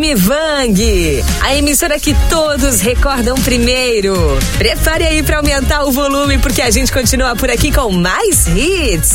FM Vang, a emissora que todos recordam primeiro. Prepare aí pra aumentar o volume, porque a gente continua por aqui com mais hits.